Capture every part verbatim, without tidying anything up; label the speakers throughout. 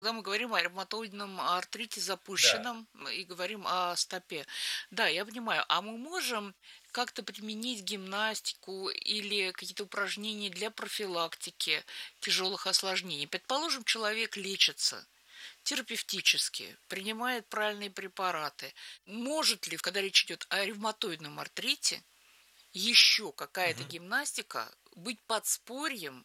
Speaker 1: Когда мы говорим о ревматоидном артрите
Speaker 2: Да.
Speaker 1: запущенном и говорим о стопе. Да, я понимаю. А мы можем как-то применить гимнастику или какие-то упражнения для профилактики тяжелых осложнений? Предположим, человек лечится терапевтически, принимает правильные препараты. Может ли, когда речь идет о ревматоидном артрите, еще какая-то
Speaker 2: Мгм.
Speaker 1: гимнастика быть подспорьем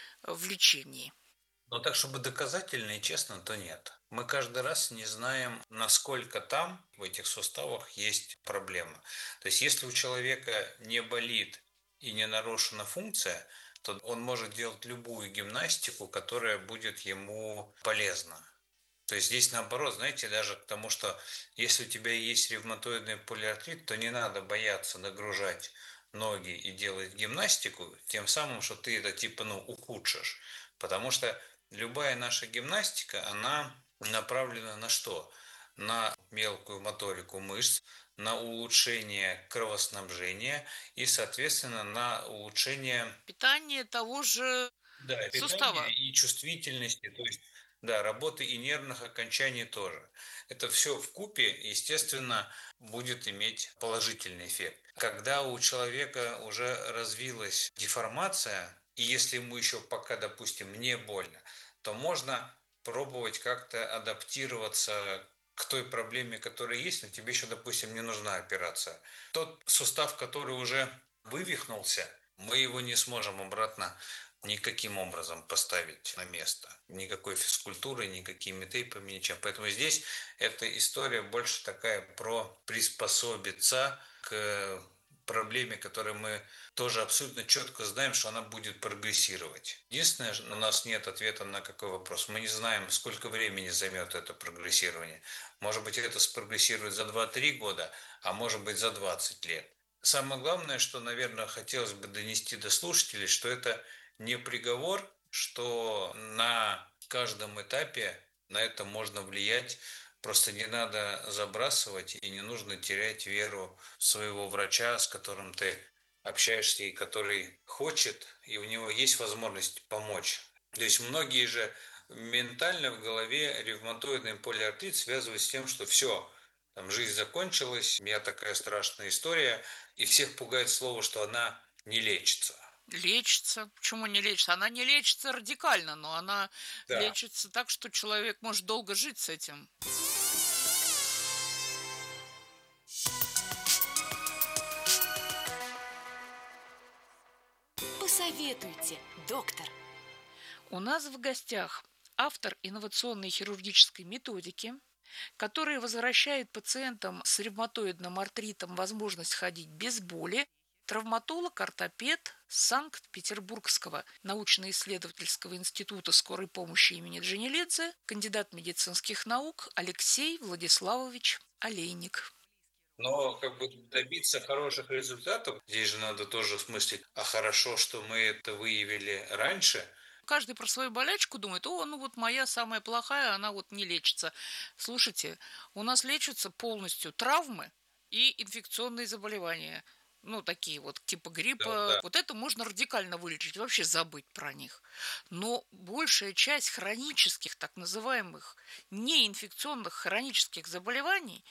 Speaker 1: в лечении?
Speaker 2: Но так, чтобы доказательно и честно, то нет. Мы каждый раз не знаем, насколько там, в этих суставах, есть проблема. То есть, если у человека не болит и не нарушена функция, то он может делать любую гимнастику, которая будет ему полезна. То есть здесь наоборот, знаете, даже к тому, что если у тебя есть ревматоидный полиартрит, то не надо бояться нагружать ноги и делать гимнастику, тем самым, что ты это типа, ну, ухудшишь. Потому что любая наша гимнастика, она направлена на что? На мелкую моторику мышц, на улучшение кровоснабжения и, соответственно, на улучшение
Speaker 1: Питание того же
Speaker 2: да, питания
Speaker 1: сустава.
Speaker 2: и чувствительности, то есть, да, работы и нервных окончаний тоже. Это все в купе, естественно, будет иметь положительный эффект. Когда у человека уже развилась деформация, и если ему еще пока, допустим, не больно, то можно пробовать как-то адаптироваться к той проблеме, которая есть, но тебе еще, допустим, не нужна операция. Тот сустав, который уже вывихнулся, мы его не сможем обратно никаким образом поставить на место. Никакой физкультурой, никакими тейпами, ничем. Поэтому здесь эта история больше такая про приспособиться к проблеме, которую мы тоже абсолютно четко знаем, что она будет прогрессировать. Единственное, у нас нет ответа на какой вопрос. Мы не знаем, сколько времени займет это прогрессирование. Может быть, это спрогрессирует за два-три года, а может быть, за двадцать лет. Самое главное, что, наверное, хотелось бы донести до слушателей, что это не приговор, что на каждом этапе на это можно влиять. Просто не надо забрасывать и не нужно терять веру в своего врача, с которым ты общаешься и который хочет, и у него есть возможность помочь. То есть многие же ментально в голове ревматоидный полиартрит связывают с тем, что все, там жизнь закончилась, у меня такая страшная история, и всех пугает слово, что она не лечится.
Speaker 1: Лечится. Почему не лечится? Она не лечится радикально, но она
Speaker 2: Да.
Speaker 1: лечится так, что человек может долго жить с этим.
Speaker 3: Посоветуйте, доктор.
Speaker 1: У нас в гостях автор инновационной хирургической методики, которая возвращает пациентам с ревматоидным артритом возможность ходить без боли, травматолог-ортопед Санкт-Петербургского научно-исследовательского института скорой помощи имени Дженилидзе, кандидат медицинских наук Алексей Владиславович Олейник.
Speaker 2: Но как бы добиться хороших результатов, здесь же надо тоже в смысле, а хорошо, что мы это выявили раньше.
Speaker 1: Каждый про свою болячку думает: о, ну вот моя самая плохая, она вот не лечится. Слушайте, у нас лечатся полностью травмы и инфекционные заболевания. Ну, такие вот, типа
Speaker 2: Да,
Speaker 1: гриппа.
Speaker 2: да.
Speaker 1: Вот это можно радикально вылечить, вообще забыть про них. Но большая часть хронических, так называемых, неинфекционных хронических заболеваний,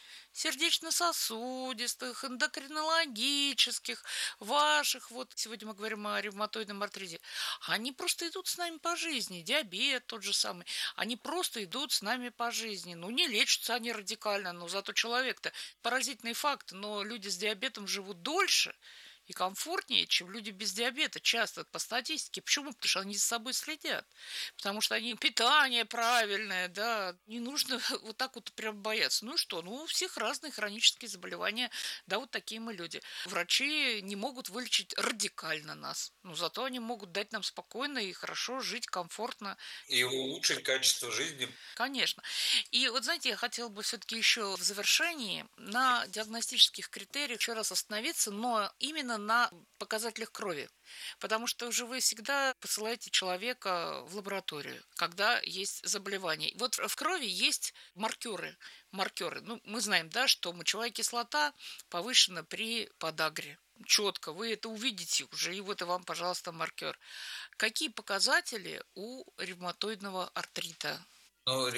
Speaker 1: сердечно-сосудистых, эндокринологических, ваших, вот сегодня мы говорим о ревматоидном артрите, они просто идут с нами по жизни. Диабет тот же самый. Они просто идут с нами по жизни. Ну, не лечатся они радикально, но зато человек-то поразительный факт. Но люди с диабетом живут дольше и комфортнее, чем люди без диабета. Часто по статистике. Почему? Потому что они за собой следят. Потому что они питание правильное, да. Не нужно вот так вот прям бояться. Ну и что? Ну, у всех разные хронические заболевания. Да, вот такие мы люди. Врачи не могут вылечить радикально нас. Но зато они могут дать нам спокойно и хорошо жить, комфортно.
Speaker 2: И улучшить качество жизни.
Speaker 1: Конечно. И вот, знаете, я хотела бы все-таки еще в завершении на диагностических критериях еще раз остановиться, но именно на показателях крови. Потому что уже вы всегда посылаете человека в лабораторию, когда есть заболевание. Вот в крови есть маркеры. Маркеры. Ну, мы знаем, да, что мочевая кислота повышена при подагре. Четко, вы это увидите уже, и вот и вам, пожалуйста, маркер. Какие показатели у ревматоидного артрита?
Speaker 2: Но